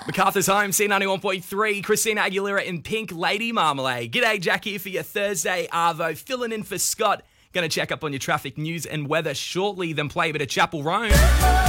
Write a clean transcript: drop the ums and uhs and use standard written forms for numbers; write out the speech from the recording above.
MacArthur's Home, C91.3, Christina Aguilera in Pink, Lady Marmalade. G'day, Jack here for your Thursday Arvo, filling in for Scott. Going to check up on your traffic news and weather shortly, then play a bit of Chapel Roan.